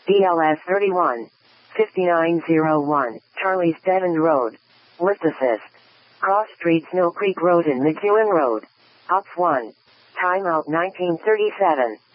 DLS 31. 5901, Charlie's Dead End Road. Lift assist. Cross Streets Mill Creek Road and McEwen Road. Ops 1. Timeout 1937.